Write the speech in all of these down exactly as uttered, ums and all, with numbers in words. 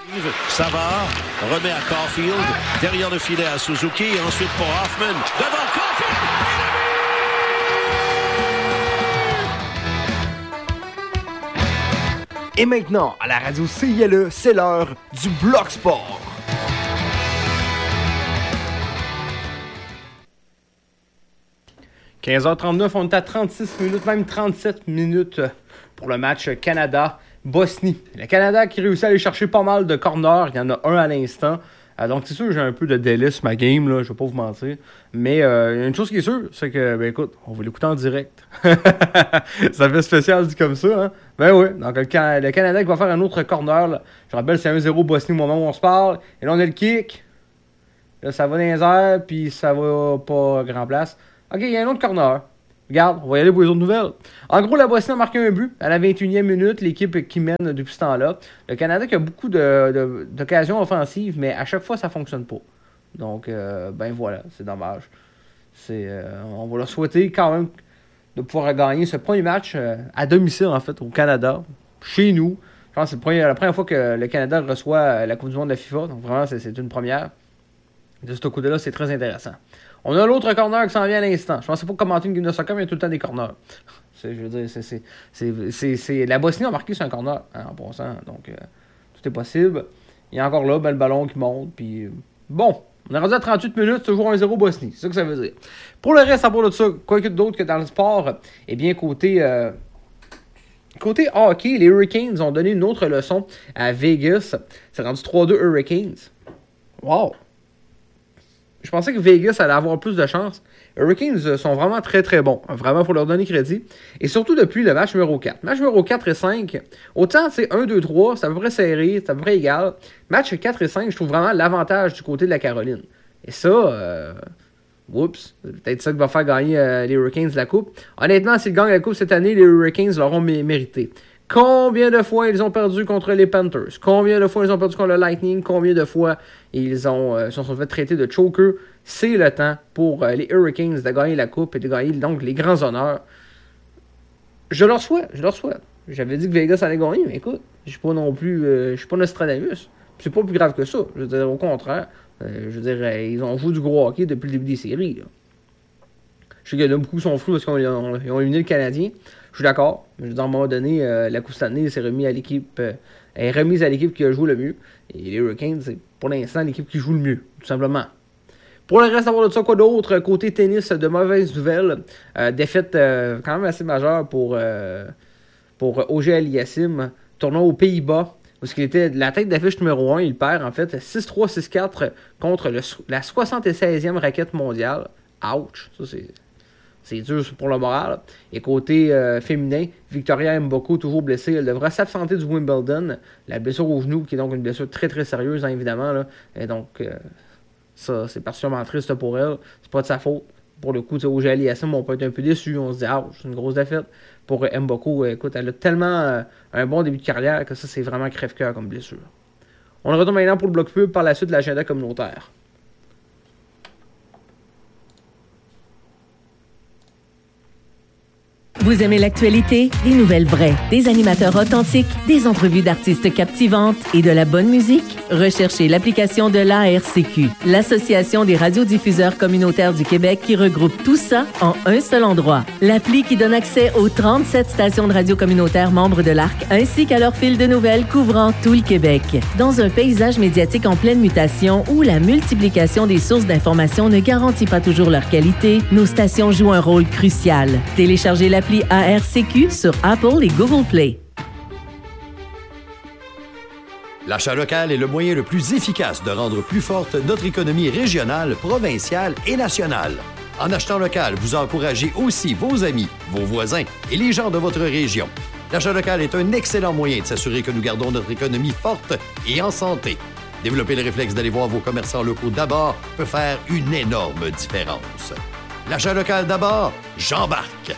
Savard remet à Caulfield, derrière le filet à Suzuki et ensuite pour Hoffman, devant Caulfield. Et maintenant, à la radio C I L E, c'est l'heure du Bloc Sport. quinze heures trente-neuf, on est à trente-six minutes, même trente-sept minutes pour le match Canada-Bosnie. Le Canada qui réussit à aller chercher pas mal de corners, il y en a un à l'instant. Euh, donc c'est sûr que j'ai un peu de délai sur ma game, là, je vais pas vous mentir. Mais euh, il y a une chose qui est sûre, c'est que, ben écoute, on va l'écouter en direct. Ça fait spécial dit comme ça, hein? Ben oui, donc le, Can- le Canada qui va faire un autre corner, là. Je rappelle, c'est un zéro Bosnie au moment où on se parle. Et là, on a le kick. Là, ça va dans les airs, puis ça va pas grand place. OK, il y a un autre corner. Regarde, on va y aller pour les autres nouvelles. En gros, la Bosnie a marqué un but à la vingt et unième minute, l'équipe qui mène depuis ce temps-là. Le Canada qui a beaucoup de, de, d'occasions offensives, mais à chaque fois, ça ne fonctionne pas. Donc, euh, ben voilà, c'est dommage. C'est, euh, on va leur souhaiter quand même de pouvoir gagner ce premier match euh, à domicile, en fait, au Canada, chez nous. Je pense que c'est le premier, la première fois que le Canada reçoit la Coupe du monde de la FIFA. Donc, vraiment, c'est, c'est une première. De ce côté-là, c'est très intéressant. On a l'autre corner qui s'en vient à l'instant. Je pensais pas commenter une game de soccer, mais il y a tout le temps des corners. C'est, je veux dire, c'est, c'est, c'est, c'est, c'est... La Bosnie a marqué sur un corner, hein, en passant. Donc, euh, tout est possible. Il y a encore là, ben, le ballon qui monte. Puis, euh, bon, on est rendu à trente-huit minutes, toujours un zéro Bosnie. C'est ça que ça veut dire. Pour le reste, à part de ça, quoi que d'autre que dans le sport, eh bien, côté... Euh, Côté hockey, les Hurricanes ont donné une autre leçon à Vegas. C'est rendu trois deux Hurricanes. Wow! Je pensais que Vegas allait avoir plus de chance. Les Hurricanes sont vraiment très très bons. Vraiment, il faut leur donner crédit. Et surtout depuis le match numéro quatre. Match numéro quatre et cinq, autant c'est un, deux, trois, c'est à peu près serré, c'est à peu près égal. Match quatre et cinq, je trouve vraiment l'avantage du côté de la Caroline. Et ça, euh, oups, c'est peut-être ça qui va faire gagner euh, les Hurricanes la coupe. Honnêtement, s'ils gagnent la coupe cette année, les Hurricanes l'auront mé- mérité. Combien de fois ils ont perdu contre les Panthers? Combien de fois ils ont perdu contre le Lightning? Combien de fois ils ont euh, se sont fait traiter de choker? C'est le temps pour euh, les Hurricanes de gagner la coupe et de gagner donc les grands honneurs. Je leur souhaite, je leur souhaite. J'avais dit que Vegas allait gagner, mais écoute, je suis pas non plus, euh, je suis pas Nostradamus. C'est pas plus grave que ça. Je veux dire, au contraire, euh, je veux dire, euh, ils ont joué du gros hockey depuis le début des séries, là. Je sais qu'il y en a beaucoup qui sont flous parce qu'ils ont, ils ont éliminé le Canadien. Je suis d'accord. Je veux dire, à un moment donné, euh, la Coupe cette année s'est remise à l'équipe, euh, est remise à l'équipe qui a joué le mieux. Et les Hurricanes, c'est pour l'instant l'équipe qui joue le mieux, tout simplement. Pour le reste, à part de ça, quoi d'autre? Côté tennis, de mauvaises nouvelles. Euh, défaite euh, quand même assez majeure pour, euh, pour Auger Aliassime, tournant aux Pays-Bas. Parce qu'il était la tête d'affiche numéro un, il perd en fait six trois six quatre contre le, la soixante-seizième raquette mondiale. Ouch! Ça, c'est. C'est dur pour le moral. Et côté euh, féminin, Victoria Mboko, toujours blessée, elle devra s'absenter du Wimbledon. La blessure au genou, qui est donc une blessure très très sérieuse, hein, évidemment. Là. Et donc, euh, ça, c'est particulièrement triste pour elle. C'est pas de sa faute. Pour le coup, Auger Aliassime, on peut être un peu déçu. On se dit, ah, c'est une grosse défaite. Pour euh, Mboko, écoute, elle a tellement euh, un bon début de carrière que ça, c'est vraiment crève-cœur comme blessure. On le retourne maintenant pour le bloc pub, par la suite de l'agenda communautaire. Vous aimez l'actualité? Des nouvelles vraies, des animateurs authentiques, des entrevues d'artistes captivantes et de la bonne musique? Recherchez l'application de l'A R C Q, l'Association des radiodiffuseurs communautaires du Québec, qui regroupe tout ça en un seul endroit. L'appli qui donne accès aux trente-sept stations de radio communautaires membres de l'A R C, ainsi qu'à leur fil de nouvelles couvrant tout le Québec. Dans un paysage médiatique en pleine mutation où la multiplication des sources d'informations ne garantit pas toujours leur qualité, nos stations jouent un rôle crucial. Téléchargez l'appli A R C Q sur Apple et Google Play. L'achat local est le moyen le plus efficace de rendre plus forte notre économie régionale, provinciale et nationale. En achetant local, vous encouragez aussi vos amis, vos voisins et les gens de votre région. L'achat local est un excellent moyen de s'assurer que nous gardons notre économie forte et en santé. Développer le réflexe d'aller voir vos commerçants locaux d'abord peut faire une énorme différence. L'achat local d'abord, j'embarque!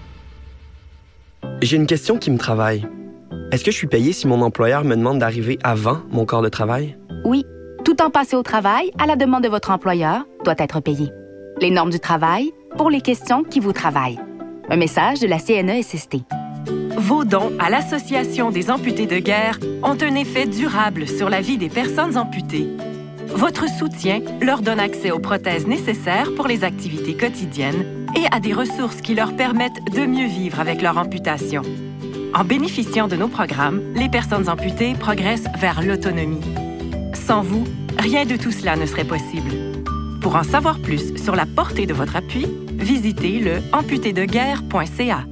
J'ai une question qui me travaille. Est-ce que je suis payé si mon employeur me demande d'arriver avant mon corps de travail? Oui. Tout temps passé au travail, à la demande de votre employeur, doit être payé. Les normes du travail pour les questions qui vous travaillent. Un message de la C N E S S T. Vos dons à l'Association des amputés de guerre ont un effet durable sur la vie des personnes amputées. Votre soutien leur donne accès aux prothèses nécessaires pour les activités quotidiennes et à des ressources qui leur permettent de mieux vivre avec leur amputation. En bénéficiant de nos programmes, les personnes amputées progressent vers l'autonomie. Sans vous, rien de tout cela ne serait possible. Pour en savoir plus sur la portée de votre appui, visitez le amputé de guerre point c a.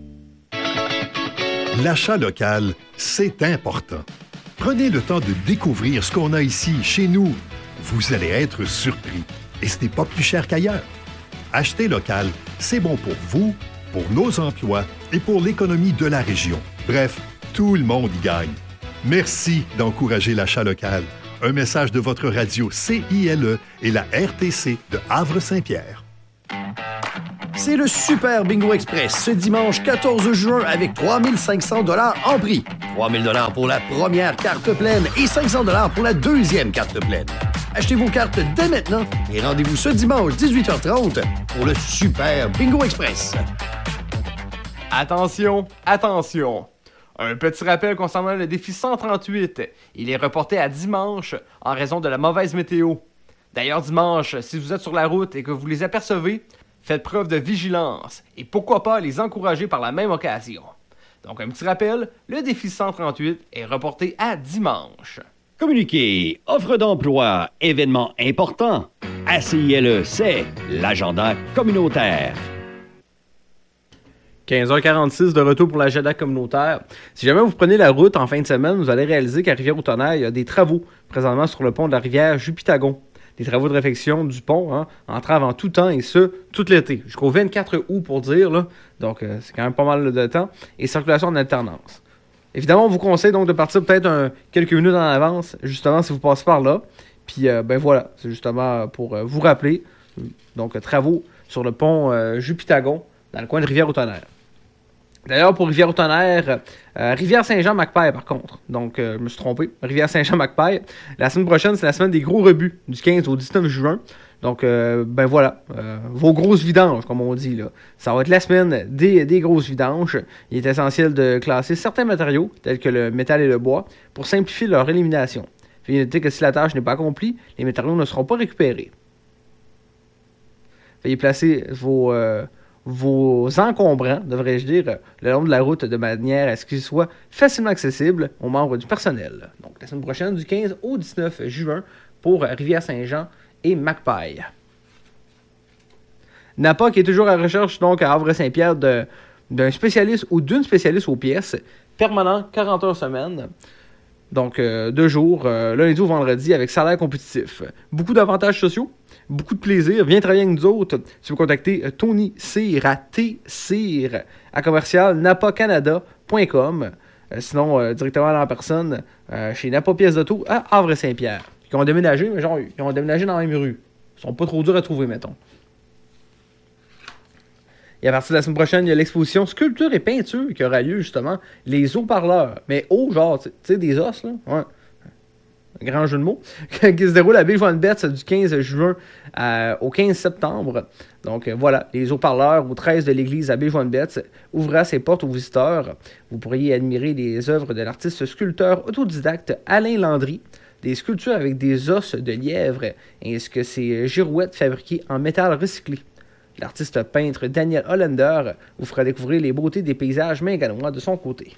L'achat local, c'est important. Prenez le temps de découvrir ce qu'on a ici, chez nous. Vous allez être surpris. Et ce n'est pas plus cher qu'ailleurs. Acheter local, c'est bon pour vous, pour nos emplois et pour l'économie de la région. Bref, tout le monde y gagne. Merci d'encourager l'achat local. Un message de votre radio C I L E et la R T C de Havre-Saint-Pierre. C'est le Super Bingo Express ce dimanche quatorze juin avec trois mille cinq cents dollars en prix. trois mille dollars pour la première carte pleine et cinq cents dollars pour la deuxième carte pleine. Achetez vos cartes dès maintenant et rendez-vous ce dimanche dix-huit heures trente pour le Super Bingo Express. Attention, attention! Un petit rappel concernant le défi cent trente-huit. Il est reporté à dimanche en raison de la mauvaise météo. D'ailleurs, dimanche, si vous êtes sur la route et que vous les apercevez, faites preuve de vigilance et pourquoi pas les encourager par la même occasion. Donc, un petit rappel, le défi cent trente-huit est reporté à dimanche. Communiqué, offre d'emploi, événement important. A C I L E, c'est l'agenda communautaire. quinze heures quarante-six de retour pour l'agenda communautaire. Si jamais vous prenez la route en fin de semaine, vous allez réaliser qu'à Rivière-au-Tonnerre, il y a des travaux présentement sur le pont de la rivière Jupitagon. Des travaux de réfection du pont, hein, entravent en tout temps et ce, tout l'été, jusqu'au vingt-quatre août pour dire, là. Donc euh, c'est quand même pas mal de temps, et circulation en alternance. Évidemment, on vous conseille donc de partir peut-être un, quelques minutes en avance, justement si vous passez par là. Puis euh, ben voilà, c'est justement pour euh, vous rappeler, donc euh, travaux sur le pont euh, Jupitagon, dans le coin de Rivière-au-Tonnerre. D'ailleurs, pour Rivière-au-Tonnerre, euh, Rivière-Saint-Jean-Macpail, par contre. Donc, euh, je me suis trompé. Rivière-Saint-Jean-Macpail. La semaine prochaine, c'est la semaine des gros rebuts, du quinze au dix-neuf juin. Donc, euh, ben voilà, euh, vos grosses vidanges, comme on dit, là. Ça va être la semaine des, des grosses vidanges. Il est essentiel de classer certains matériaux, tels que le métal et le bois, pour simplifier leur élimination. Veuillez noter que si la tâche n'est pas accomplie, les matériaux ne seront pas récupérés. Veuillez placer vos... Euh, vos encombrants, devrais-je dire, le long de la route de manière à ce qu'ils soient facilement accessibles aux membres du personnel. Donc, la semaine prochaine, du quinze au dix-neuf juin, pour Rivière-Saint-Jean et Macpail. Napa, qui est toujours à la recherche, donc, à Havre-Saint-Pierre, de, d'un spécialiste ou d'une spécialiste aux pièces, permanent, quarante heures semaine. Donc, euh, deux jours, euh, lundi au vendredi, avec salaire compétitif. Beaucoup d'avantages sociaux, beaucoup de plaisir. Viens travailler avec nous autres. Si vous contactez Tony Cyr à T-Cyr à commercial napa canada point com. Euh, sinon, euh, directement à la personne euh, chez Napa Pièces d'Auto à Havre-Saint-Pierre. Ils ont déménagé, mais genre, ils ont déménagé dans la même rue. Ils sont pas trop durs à trouver, mettons. Et à partir de la semaine prochaine, il y a l'exposition Sculpture et peinture qui aura lieu, justement, les haut-parleurs. Mais haut, genre, tu sais, des os, là. Ouais. Un grand jeu de mots. Qui se déroule à Baie-Joinne-Betz du quinze juin euh, au quinze septembre. Donc, euh, voilà, les haut-parleurs au treize de l'église à Baie-Joinne-Betz ouvrira ses portes aux visiteurs. Vous pourriez admirer les œuvres de l'artiste sculpteur autodidacte Alain Landry, des sculptures avec des os de lièvre, ainsi que ses girouettes fabriquées en métal recyclé. L'artiste peintre Daniel Hollander vous fera découvrir les beautés des paysages minganois de son côté.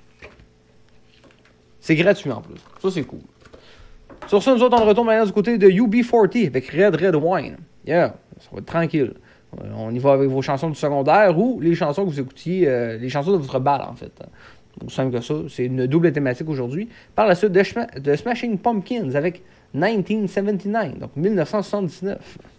C'est gratuit en plus. Ça, c'est cool. Sur ça, nous autres, on retourne maintenant du côté de U B quarante avec Red Red Wine. Yeah, ça va être tranquille. On y va avec vos chansons du secondaire ou les chansons que vous écoutiez, euh, les chansons de votre balle, en fait. Aussi simple que ça. C'est une double thématique aujourd'hui. Par la suite, de, de Smashing Pumpkins avec dix-neuf soixante-dix-neuf. Donc, dix-neuf soixante-dix-neuf.